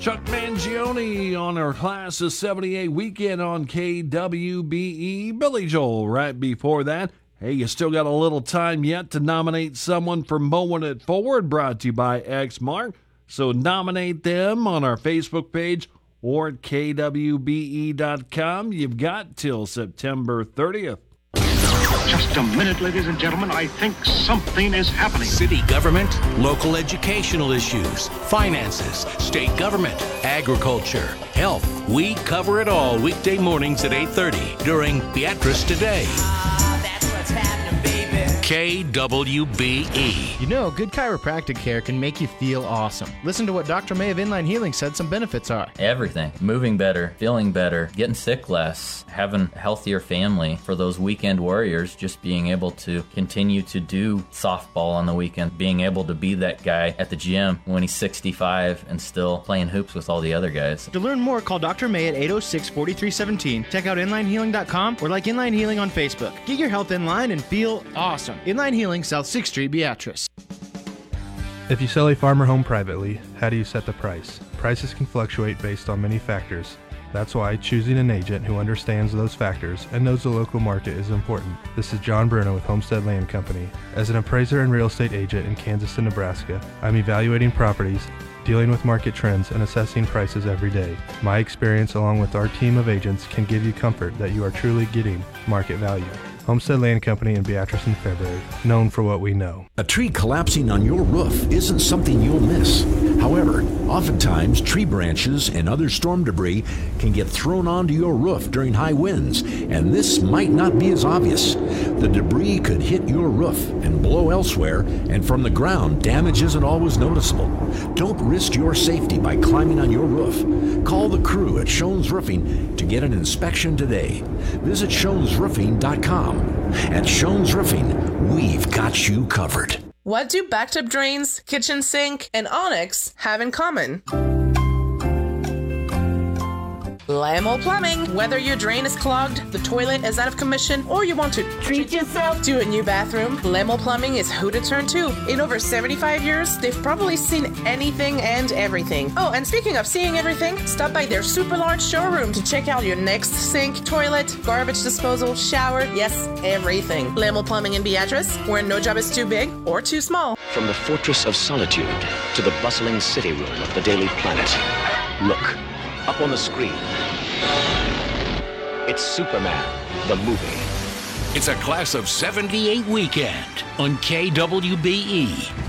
Chuck Mangione on our Class of 78 weekend on KWBE. Billy Joel right before that. Hey, you still got a little time yet to nominate someone for Mowing It Forward, brought to you by Exmark. So nominate them on our Facebook page or at kwbe.com. You've got till September 30th. Just a minute, ladies and gentlemen. I think something is happening. City government, local educational issues, finances, state government, agriculture, health. We cover it all weekday mornings at 8:30 during Beatrice Today. That's what's happening, baby. KWBE. You know, good chiropractic care can make you feel awesome. Listen to what Dr. May of Inline Healing said some benefits are. Everything. Moving better, feeling better, getting sick less, having a healthier family. For those weekend warriors, just being able to continue to do softball on the weekend, being able to be that guy at the gym when he's 65 and still playing hoops with all the other guys. To learn more, call Dr. May at 806-4317. Check out InlineHealing.com or like Inline Healing on Facebook. Get your health in line and feel awesome. Inline Healing, South 6th Street, Beatrice. If you sell a farm or home privately, how do you set the price? Prices can fluctuate based on many factors. That's why choosing an agent who understands those factors and knows the local market is important. This is John Bruno with Homestead Land Company. As an appraiser and real estate agent in Kansas and Nebraska, I'm evaluating properties, dealing with market trends, and assessing prices every day. My experience along with our team of agents can give you comfort that you are truly getting market value. Homestead Land Company in Beatrice and Fairbury, known for what we know. A tree collapsing on your roof isn't something you'll miss. However, oftentimes tree branches and other storm debris can get thrown onto your roof during high winds, and this might not be as obvious. The debris could hit your roof and blow elsewhere, and from the ground, damage isn't always noticeable. Don't risk your safety by climbing on your roof. Call the crew at Schoen's Roofing to get an inspection today. Visit SchoensRoofing.com. At Schoen's Roofing, we've got you covered. What do bathtub drains, kitchen sink, and Onyx have in common? Lamo Plumbing. Whether your drain is clogged, the toilet is out of commission, or you want to treat yourself to a new bathroom, Lamo Plumbing is who to turn to. In over 75 years, they've probably seen anything and everything. Oh, and speaking of seeing everything, stop by their super large showroom to check out your next sink, toilet, garbage disposal, shower, yes, everything. Lamo Plumbing in Beatrice, where no job is too big or too small. From the fortress of solitude to the bustling city room of the Daily Planet. Look, up on the screen. It's Superman, the movie. It's a Class of 78 weekend on KWBE.